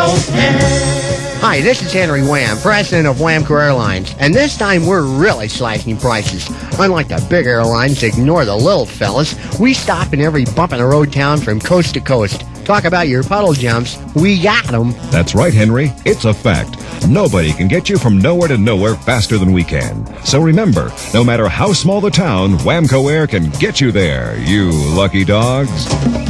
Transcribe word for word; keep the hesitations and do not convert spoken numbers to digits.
Wamco Air. Hi, this is Henry Wham, president of Wamco Airlines, and this time we're really slashing prices. Unlike the big airlines, ignore the little fellas. We stop in every bump in the road town from coast to coast. Talk about your puddle jumps, we got them. That's right, Henry. It's a fact. Nobody can get you from nowhere to nowhere faster than we can. So remember, no matter how small the town, Wamco Air can get you there, you lucky dogs.